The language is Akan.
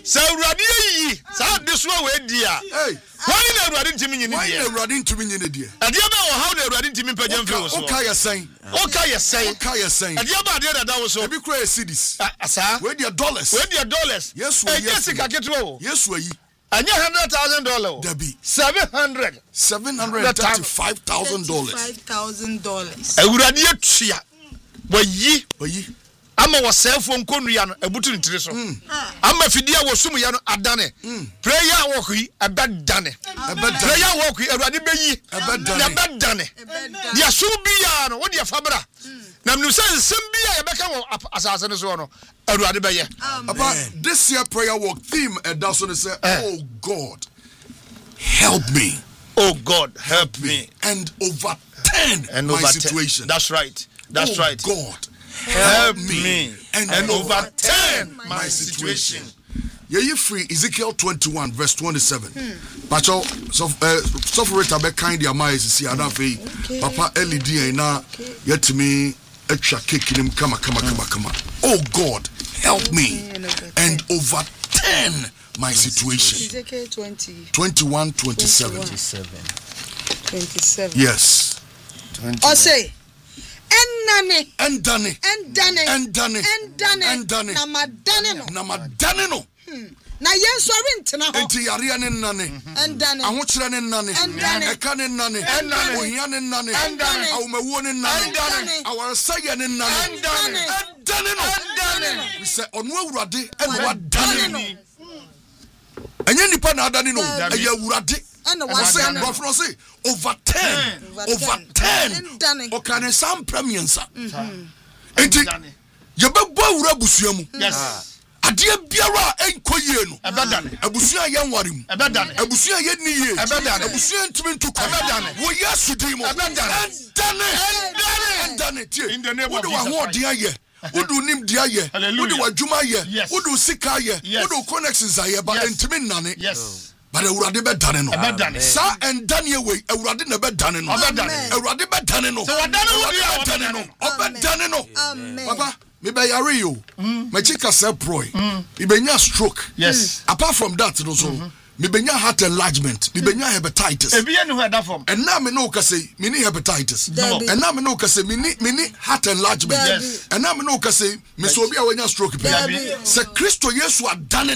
Sa urade yi sa de so we dia. Hey. Why na urade ntimi nyini dia? Why na urade ntimi nyini dia? Ade ba wo how na urade ntimi pagyan fe wo so. Okay yesen. Okay yesen. Ade ba de da wo so. Ebi kura cities. Asa. We dia dollars. Yes, we yes. Sika ketwo wo. Yes we yi. Anya $100,000. Debi. $735,000. $5,000. Urade atua. Wayi. Ama wa cell phone konua no ebutu ntire so ama fidia wo sum ya no adane prayer work yi abadane prayer work yi awurade beyi abadane dia so bia no wo dia fabra na mnu sem bia ye beka wo asase ne so no awurade beye about this year prayer work theme that's what they say oh God help me and overturn my situation. That's right God help me and overturn my situation. You free Ezekiel 21 verse 27. Pacho so for it abe kind your mind see adafe papa LED na yet me extra cake him come. Oh God, help me and overturn my situation. Ezekiel 21:27. Yes. Or say and done. Namadane no. Na yenso rentena ho. Enti yare ne nane. Endane. Ahokyere ne nane. Eka ne nane. Ohia ne nane. Awumawo ne nane. Awarsaye ne nane. Endane no. We say onu awurade e no wadane no. Anya nipa na adane no. Eye awurade. And the say overturn. Okane sam premiensa. Enti yebebo awura busuamu. Yes. Adie biara enkoyie no. Ebedane. Abusua ye nwarem. Ebedane. Abusua ye niye. Ebedane. Abusua ntimi ntuko. Ebedane. Wo Yesu din mo. Ebedane. Endane tie. In the name of Jesus. Wo ho dia ye. Wodu nim dia ye. Wodu wadwuma ye. Wodu sika ye. Wodu connections aye ba ntimi nnane. Yes. But Awurade be dane no. Sa endane we Awurade na be dane no. Awurade be dane no. So wadane wo dane no. Amen. Papa, me be yare yo. Me chika se proy. Me benya stroke. Yes. Apart from that no so. Me benya heart enlargement. Me benya hepatitis. E bia ne ho da form. And now me no ka say me ni hepatitis. And now me no ka say me ni heart enlargement. Yes. And now me no ka say me so bia wanya stroke pe. Se Kristo Yesu adane